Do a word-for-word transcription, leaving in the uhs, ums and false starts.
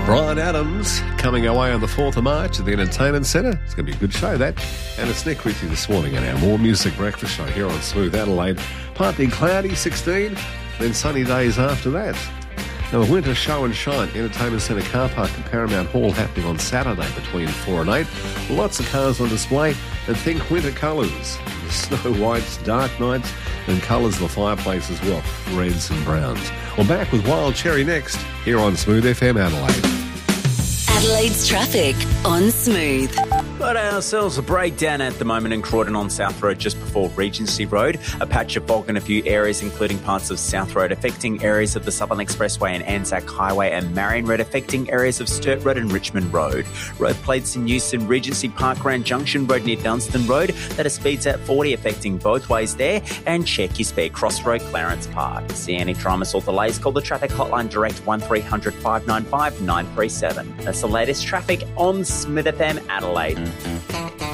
Bryan Adams coming our way on the fourth of March at the Entertainment Centre. It's going to be a good show, that. And it's Nick with you this morning in our More Music Breakfast Show here on Smooth Adelaide. Partly cloudy, sixteen, then sunny days after that. Now, the Winter Show and Shine Entertainment Centre car park at Paramount Hall happening on Saturday between four and eight. Lots of cars on display, and think winter colours. The Snow Whites, Dark Nights, and colours of the fireplace as well, reds and browns. Well, back with Wild Cherry next, here on Smooth F M Adelaide. Adelaide's traffic on Smooth. Got ourselves a breakdown at the moment in Croydon on South Road just before Regency Road. A patch of fog in a few areas, including parts of South Road, affecting areas of the Southern Expressway and Anzac Highway, and Marion Road, affecting areas of Sturt Road and Richmond Road. Road plates in use in Regency Park, Grand Junction Road near Dunstan Road. That is speeds at forty, affecting both ways there. And check your speed, Crossroad, Clarence Park. See any dramas or delays, call the traffic hotline direct one three hundred five nine five nine three seven. That's the latest traffic on Smooth F M Adelaide.